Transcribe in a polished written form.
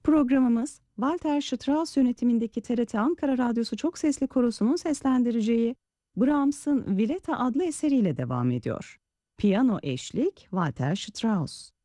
Programımız Walter Strauss yönetimindeki TRT Ankara Radyosu Çok Sesli Korosu'nun seslendireceği Brahms'ın Violetta adlı eseriyle devam ediyor. Piyano eşlik Walter Strauss.